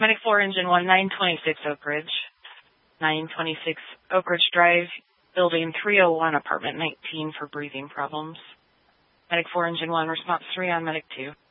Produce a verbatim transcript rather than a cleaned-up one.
Medic four, Engine one, nine twenty-six Oak Ridge. nine twenty-six Oak Ridge Drive, Building three oh one, Apartment nineteen for breathing problems. Medic four, Engine one, response three on Medic two.